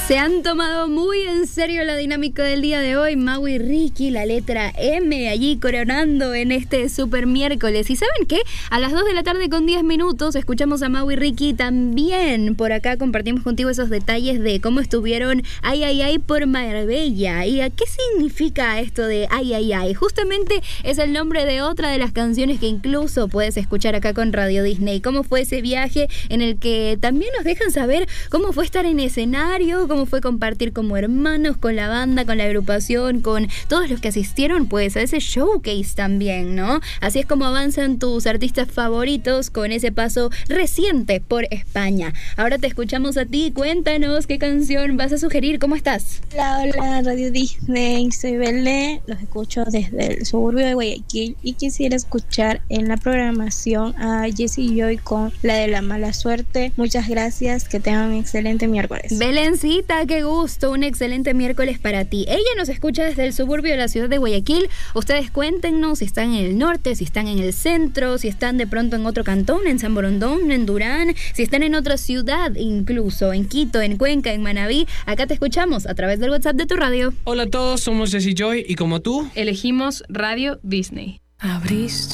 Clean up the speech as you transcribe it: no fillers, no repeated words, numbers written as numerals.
Se han tomado muy en serio la dinámica del día de hoy. Mau y Ricky, la letra M, allí coronando en este super miércoles. ¿Y saben qué? A las 2 de la tarde con 10 minutos escuchamos a Mau y Ricky también. Por acá compartimos contigo esos detalles de cómo estuvieron Ay, ay, ay por Marbella. ¿Y a qué significa esto de Ay, ay, ay? Justamente es el nombre de otra de las canciones que incluso puedes escuchar acá con Radio Disney. ¿Cómo fue ese viaje en el que también nos dejan saber cómo fue estar en escenario, cómo fue compartir como hermanos con la banda, con la agrupación, con todos los que asistieron pues a ese showcase también, ¿no? Así es como avanzan tus artistas favoritos con ese paso reciente por España. Ahora te escuchamos a ti, cuéntanos qué canción vas a sugerir, ¿cómo estás? Hola Radio Disney, soy Belén, los escucho desde el suburbio de Guayaquil y quisiera escuchar en la programación a Jessie Joy con la de La Mala Suerte. Muchas gracias, que tengan un excelente miércoles. Belencita, qué gusto, un excelente miércoles para ti. Ella nos escucha desde el suburbio de la ciudad de Guayaquil. Ustedes cuéntenos si están en el norte, si están en el centro, si están de pronto en otro cantón, en San Borondón, en Durán, si están en otra ciudad, incluso en Quito, en Cuenca, en Manabí. Acá te escuchamos a través del WhatsApp de tu radio. Hola a todos, somos Jessie Joy y como tú, elegimos Radio Disney. Abriste